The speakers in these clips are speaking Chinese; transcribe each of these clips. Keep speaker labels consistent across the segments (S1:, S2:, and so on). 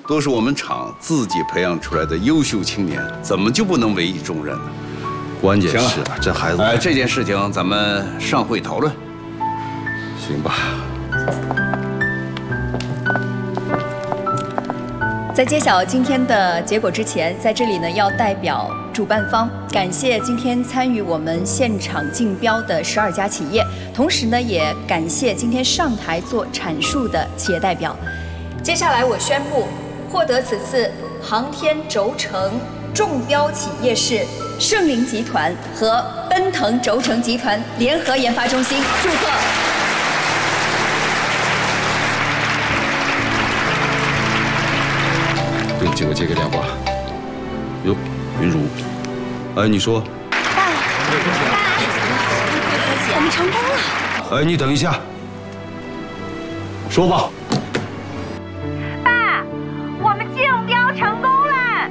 S1: 都是我们厂自己培养出来的优秀青年，怎么就不能委以重任呢？
S2: 关键是这孩子，
S1: 这件事情咱们上会讨论，
S2: 行吧？
S3: 在揭晓今天的结果之前，在这里呢，要代表主办方感谢今天参与我们现场竞标的12家企业，同时呢，也感谢今天上台做阐述的企业代表。接下来我宣布，获得此次航天轴承中标企业是盛菱集团和奔腾轴承集团联合研发中心，祝贺！
S2: 对，借我接个电话。哟，云如，哎，你说，
S4: 爸，我们成功了。
S2: 哎，你等一下，说吧。
S4: 爸，我们竞标成功了。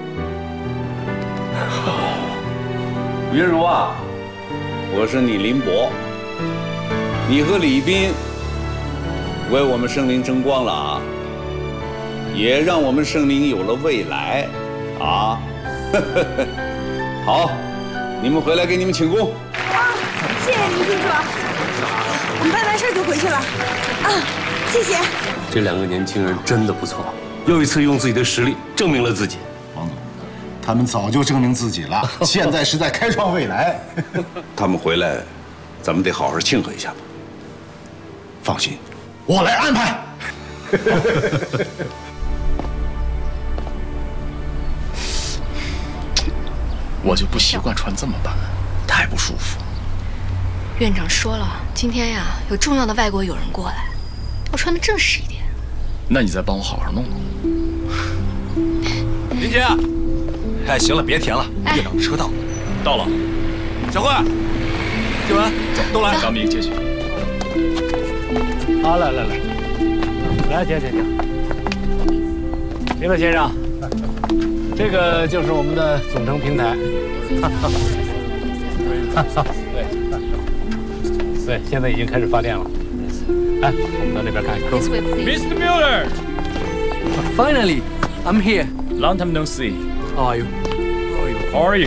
S1: 云如啊，我是你林博，你和李斌为我们盛菱争光了啊，也让我们盛菱有了未来啊。好，你们回来给你们请功。
S5: 谢谢李秘书，我们办完事就回去了。啊，谢谢。
S6: 这2个年轻人真的不错，又一次用自己的实力证明了自己。
S7: 王总，他们早就证明自己了，现在是在开创未来。
S1: 他们回来，咱们得好好庆贺一下吧。
S7: 放心，我来安排。
S8: 我就不习惯穿这么板，太不舒服。
S9: 院长说了，今天呀有重要的外国友人过来，要穿得正式一点。
S8: 那你再帮我好好弄弄。
S10: 林姐，哎，行了，别填了，院长车到了。
S8: 到了。
S10: 小慧，静文，走，都来。
S8: 小米，进去。
S11: 好，来，请。林乐先生，这个就是我们的总成平台。对，现在已经开始发电了。来，我们到那边看一看。
S8: Mr. Mueller,
S12: Finally, I'm here.
S8: Long time no see.
S12: How are you?
S8: How are you?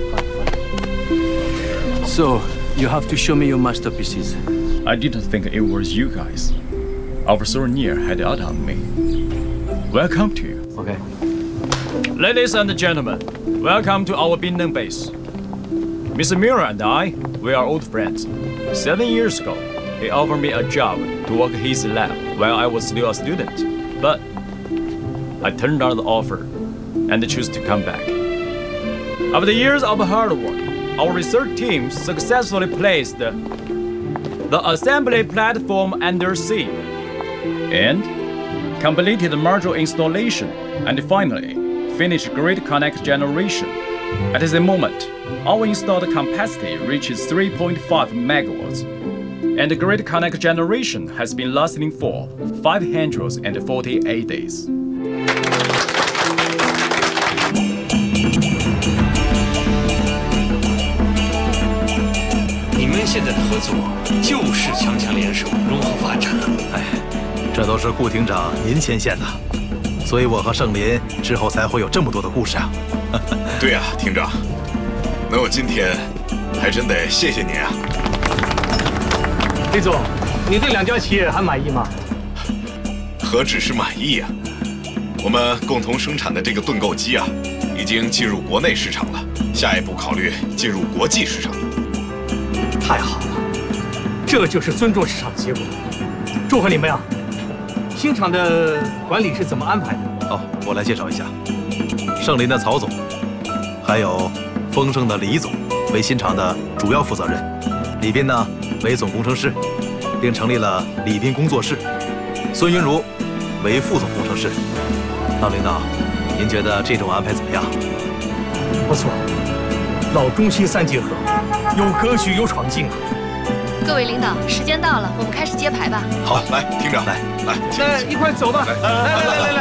S12: So, you have to show me your masterpieces.
S8: I didn't think it was you guys. Officer Near had it out on me. Welcome to you.
S11: Okay.
S8: Ladies and gentlemen, welcome to our Bindeng base. Mr. Mueller and I, we are old friends. 7 years ago, he offered me a job to work his lab while I was still a student. But I turned down the offer and chose to come back. After years of hard work, our research team successfully placed the assembly platform under sea and completed the module installation and finally finished grid connect generation. At this moment, our installed capacity reaches 3.5 megawatts, and the grid connect generation has been lasting for 548 days.
S13: 你们现在的合作就是强强联手，如何发展啊？
S14: 哎，这都是顾厅长您牵线的，所以我和盛林之后才会有这么多的故事啊。
S15: 对呀，厅长，能有今天，还真得谢谢您啊。
S11: 李总，你对2家企业还满意吗？
S15: 何止是满意啊！我们共同生产的这个盾构机啊，已经进入国内市场了，下一步考虑进入国际市场。
S11: 太好了，这就是尊重市场的结果。祝贺你们呀！新厂的管理是怎么安排的？
S14: 哦，我来介绍一下，盛林的曹总，还有丰盛的李总为新厂的主要负责人，李斌呢为总工程师，并成立了李斌工作室，孙云如为副总工程师。老领导，您觉得这种安排怎么样？
S11: 不错，老中新3结合，有格局，有闯劲啊！
S9: 各位领导，时间到了，我们开始揭牌吧。
S15: 好，来，厅长，来，
S11: 一块走吧。来。